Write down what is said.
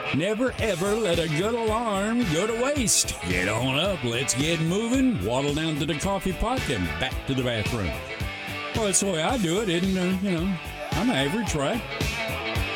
Never ever let a good alarm go to waste. Get on up, let's get moving, waddle down to the coffee pot, and back to the bathroom. Well, that's the way I do it, I'm average, right?